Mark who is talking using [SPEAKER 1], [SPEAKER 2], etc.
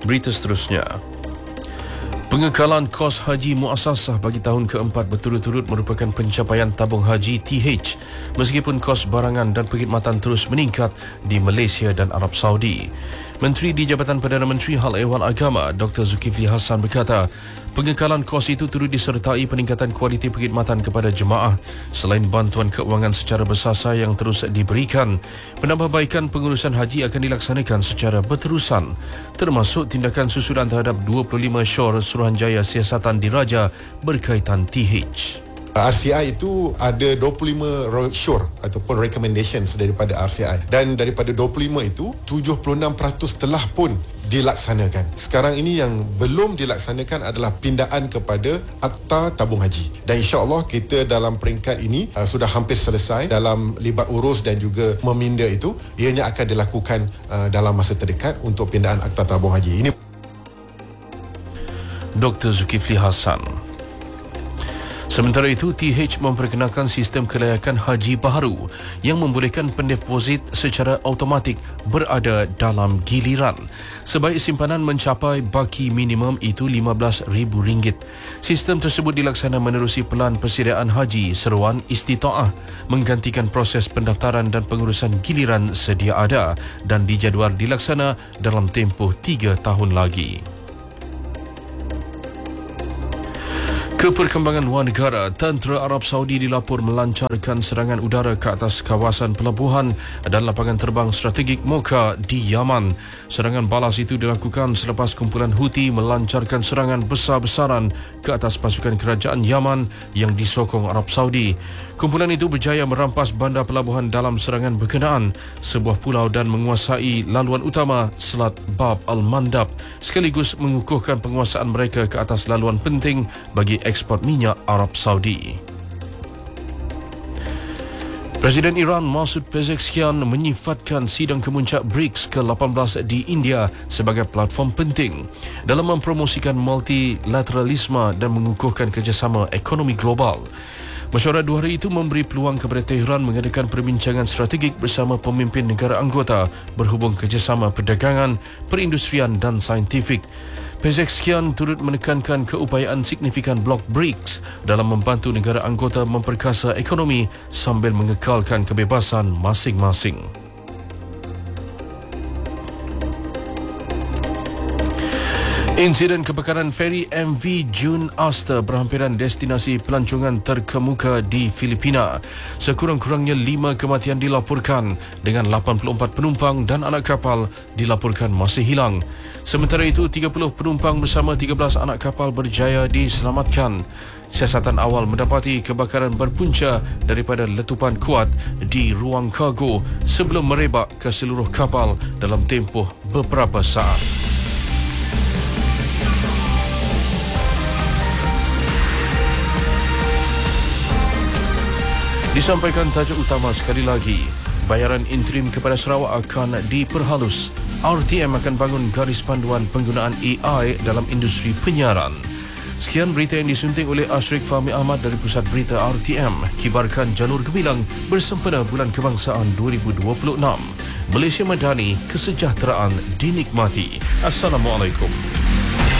[SPEAKER 1] Berita seterusnya. Pengekalan kos haji muassasah bagi tahun keempat berturut-turut merupakan pencapaian tabung haji TH meskipun kos barangan dan perkhidmatan terus meningkat di Malaysia dan Arab Saudi. Menteri di Jabatan Perdana Menteri Hal Ehwal Agama Dr. Zulkifli Hassan berkata, pengekalan kos itu turut disertai peningkatan kualiti perkhidmatan kepada jemaah selain bantuan keuangan secara bersasar yang terus diberikan. Penambahbaikan pengurusan haji akan dilaksanakan secara berterusan termasuk tindakan susulan terhadap 25 syur Suruhanjaya Siasatan Diraja berkaitan TH.
[SPEAKER 2] RCI itu ada 25 syur ataupun recommendations daripada RCI, dan daripada 25 itu 76% telah pun dilaksanakan. Sekarang ini yang belum dilaksanakan adalah pindaan kepada Akta Tabung Haji, dan insya-Allah kita dalam peringkat ini sudah hampir selesai dalam libat urus dan juga meminda itu. Ianya akan dilakukan dalam masa terdekat untuk pindaan Akta Tabung Haji ini.
[SPEAKER 1] Dr. Zulkifli Hassan. Sementara itu, TH memperkenalkan sistem kelayakan haji baharu yang membolehkan pendeposit secara automatik berada dalam giliran sebaik simpanan mencapai baki minimum itu RM15,000. Sistem tersebut dilaksana menerusi pelan persediaan haji seruan istita'ah menggantikan proses pendaftaran dan pengurusan giliran sedia ada dan dijadual dilaksana dalam tempoh 3 tahun lagi. Keperkembangan luar negara, tentera Arab Saudi dilapor melancarkan serangan udara ke atas kawasan pelabuhan dan lapangan terbang strategik Mocha di Yaman. Serangan balas itu dilakukan selepas kumpulan Houthi melancarkan serangan besar-besaran ke atas pasukan kerajaan Yaman yang disokong Arab Saudi. Kumpulan itu berjaya merampas bandar pelabuhan dalam serangan berkenaan, sebuah pulau, dan menguasai laluan utama Selat Bab Al-Mandab, sekaligus mengukuhkan penguasaan mereka ke atas laluan penting bagi ekspor minyak Arab Saudi. Presiden Iran Masoud Pezeshkian menyifatkan sidang kemuncak BRICS ke-18 di India sebagai platform penting dalam mempromosikan multilateralisme dan mengukuhkan kerjasama ekonomi global. Mesyuarat 2 hari itu memberi peluang kepada Tehran mengadakan perbincangan strategik bersama pemimpin negara anggota berhubung kerjasama perdagangan, perindustrian dan saintifik. Pezeshkian turut menekankan keupayaan signifikan blok BRICS dalam membantu negara anggota memperkasa ekonomi sambil mengekalkan kebebasan masing-masing. Insiden kebakaran feri MV June Aster berhampiran destinasi pelancongan terkemuka di Filipina. Sekurang-kurangnya 5 kematian dilaporkan dengan 84 penumpang dan anak kapal dilaporkan masih hilang. Sementara itu, 30 penumpang bersama 13 anak kapal berjaya diselamatkan. Siasatan awal mendapati kebakaran berpunca daripada letupan kuat di ruang kargo sebelum merebak ke seluruh kapal dalam tempoh beberapa saat. Disampaikan tajuk utama sekali lagi, bayaran interim kepada Sarawak akan diperhalus. RTM akan bangun garis panduan penggunaan AI dalam industri penyiaran. Sekian berita yang disunting oleh Ashrik Fahmi Ahmad dari Pusat Berita RTM. Kibarkan jalur gemilang bersempena Bulan Kebangsaan 2026. Malaysia Madani, kesejahteraan dinikmati. Assalamualaikum.